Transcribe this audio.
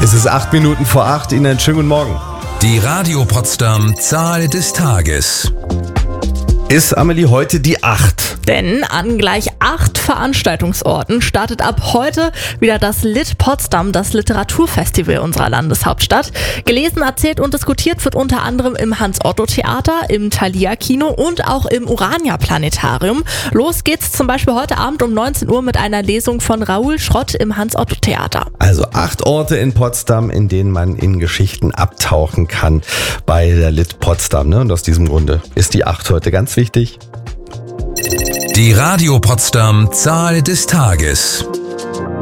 Es ist 8 Minuten vor 8. Ihnen einen schönen guten Morgen. Die Radio Potsdam Zahl des Tages. Ist, Amelie, heute die 8? Denn an gleich 8 Veranstaltungsorten startet ab heute wieder das Lit Potsdam, das Literaturfestival unserer Landeshauptstadt. Gelesen, erzählt und diskutiert wird unter anderem im Hans-Otto-Theater, im Thalia-Kino und auch im Urania-Planetarium. Los geht's zum Beispiel heute Abend um 19 Uhr mit einer Lesung von Raoul Schrott im Hans-Otto-Theater. Also 8 Orte in Potsdam, in denen man in Geschichten abtauchen kann bei der Lit Potsdam. Und aus diesem Grunde ist die 8 heute ganz wichtig. Die Radio Potsdam Zahl des Tages.